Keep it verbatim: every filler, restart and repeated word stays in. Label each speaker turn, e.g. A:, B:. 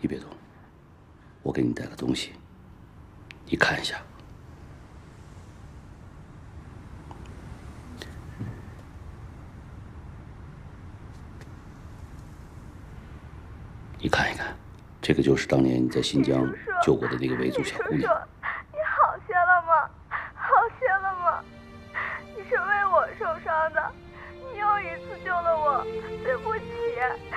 A: 你别动，我给你带了东西，你看一下。你看一看，这个就是当年你在新疆救过的那个维族小姑娘。
B: 你好些了吗？好些了吗？你是为我受伤的，你又一次救了我，对不起。